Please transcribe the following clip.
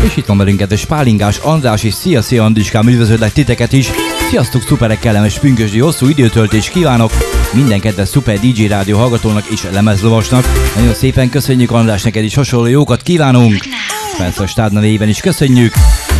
És itt van velünk kedves Pálingás András, és szia Andriskám, üdvözöllek titeket is. Sziasztok, szuperek, kellemes pünkösdi, hosszú időtöltést kívánok minden kedves szuper DJ rádió hallgatónak és lemezlovasnak. Nagyon szépen köszönjük András, neked is hasonló jókat kívánunk. Persze a Stádna néven is köszönjük.